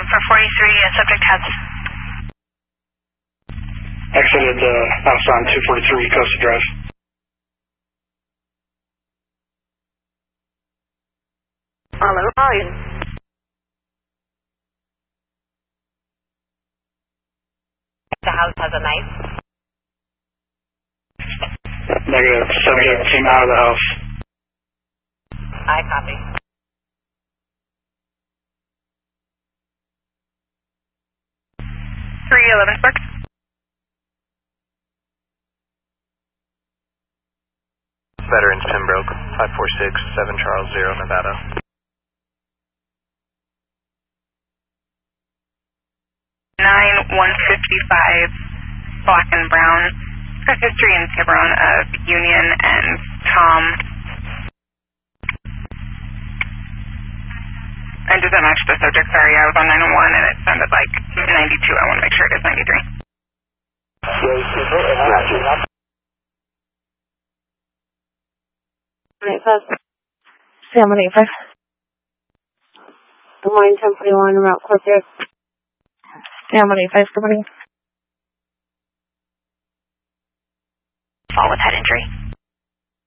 for 43, a subject has exited house on 243 Costa Drive. Hello, hi. The house has a knife. Negative. Subject came out of the house. I copy. Spark. Veterans Pembroke, 546, 7 Charles 0, Nevada. Nine 155 black and brown. Got history in Tiburon of Union and Tom. And does that match the subject? Sorry, I was on 901 and it sounded like 92. I want to make sure it is 93. Sam 185. Des Moines 1041 Route Cortez. Sam 185, good morning.